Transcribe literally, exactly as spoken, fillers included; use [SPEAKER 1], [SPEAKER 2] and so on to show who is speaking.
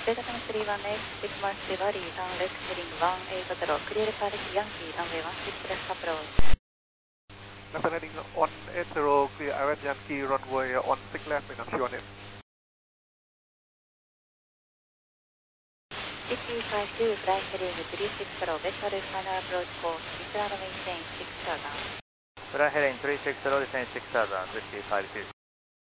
[SPEAKER 1] Delta three one eight, six one three Bali, down left heading one eight zero, clear Paris Yankee, runway one six left approach.
[SPEAKER 2] Delta heading one eight zero, clear Paris Yankee, runway one six left, and Q one eight.
[SPEAKER 1] C Q five two, fly heading three six zero, vector final approach course, Israel maintain six thousand.
[SPEAKER 3] Fly heading three six zero, descend six thousand, whiskey five two.